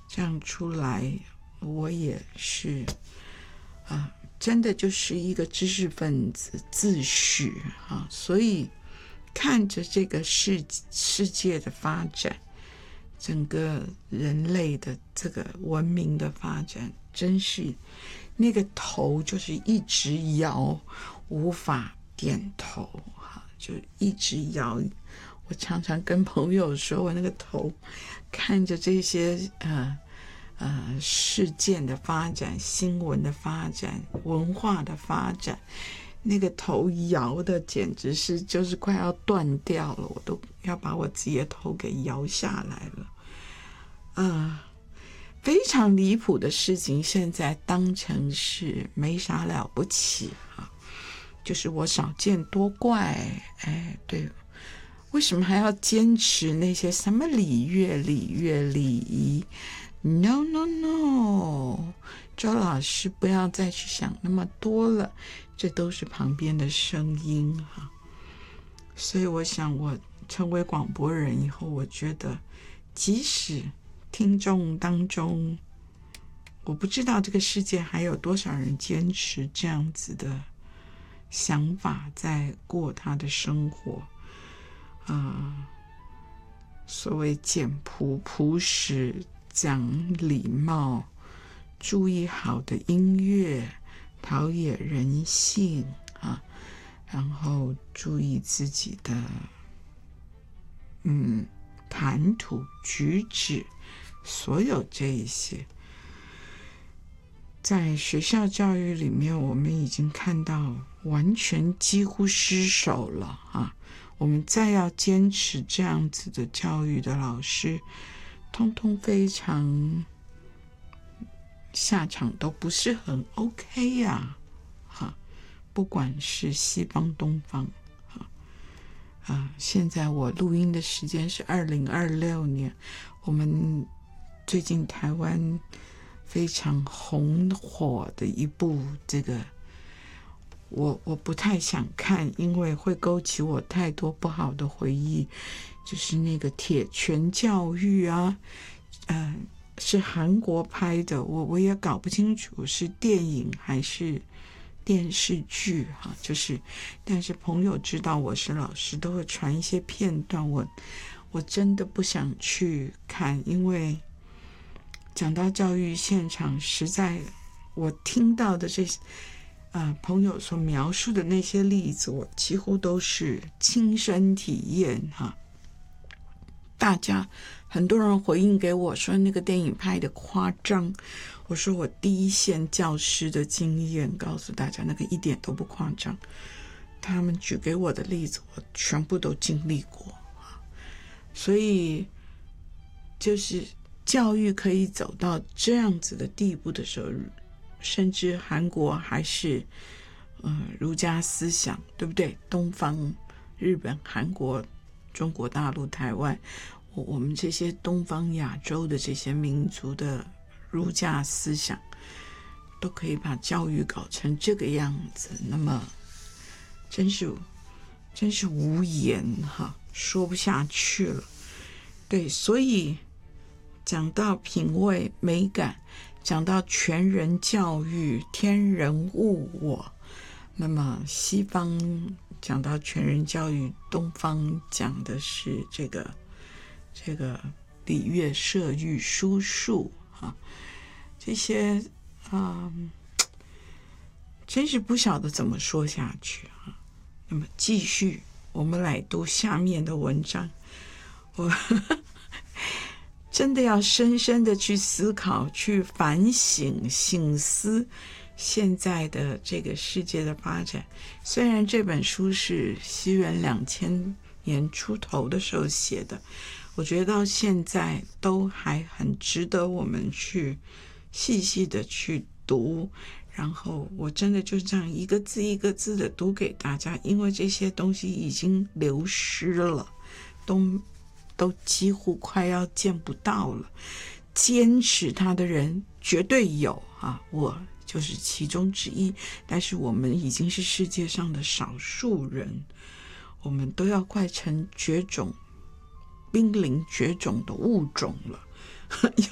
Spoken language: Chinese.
这样出来，我也是真的就是一个知识分子自诩所以看着这个世界的发展，整个人类的这个文明的发展，真是那个头就是一直摇，无法点头就一直摇。我常常跟朋友说，我那个头看着这些事件的发展、新闻的发展、文化的发展，那个头摇的简直是就是快要断掉了，我都要把我自己的头给摇下来了。非常离谱的事情，现在当成是没啥了不起就是我少见多怪。对，为什么还要坚持那些什么礼乐礼仪？ No No No， 周老师不要再去想那么多了，这都是旁边的声音所以我想我成为广播人以后，我觉得即使听众当中，我不知道这个世界还有多少人坚持这样子的想法在过他的生活所谓简朴朴实，讲礼貌，注意好的音乐，陶冶人性然后注意自己的谈吐举止，所有这一些在学校教育里面，我们已经看到完全几乎失守了我们再要坚持这样子的教育的老师，通通非常下场都不是很 OK 不管是西方东方现在我录音的时间是2026年，我们最近台湾非常红火的一部这个我不太想看，因为会勾起我太多不好的回忆，就是那个铁拳教育是韩国拍的，我也搞不清楚是电影还是电视剧就是但是朋友知道我是老师，都会传一些片段，我真的不想去看，因为讲到教育现场，实在我听到的这些朋友所描述的那些例子，我几乎都是亲身体验大家很多人回应给我说那个电影拍的夸张，我说我第一线教师的经验告诉大家，那个一点都不夸张，他们举给我的例子我全部都经历过所以就是教育可以走到这样子的地步的时候，甚至韩国还是儒家思想，对不对？东方日本韩国中国大陆台湾，我们这些东方亚洲的这些民族的儒家思想都可以把教育搞成这个样子，那么真是无言说不下去了。对，所以讲到品味美感，讲到全人教育，天人物我，那么西方讲到全人教育，东方讲的是这个礼乐射御书数这些真是不晓得怎么说下去那么继续我们来读下面的文章，我真的要深深的去思考，去反省省思现在的这个世界的发展。虽然这本书是西元2000年出头的时候写的，我觉得到现在都还很值得我们去细细的去读，然后我真的就这样一个字一个字的读给大家，因为这些东西已经流失了，都几乎快要见不到了。坚持它的人绝对有我就是其中之一，但是我们已经是世界上的少数人，我们都要快成绝种，濒临绝种的物种了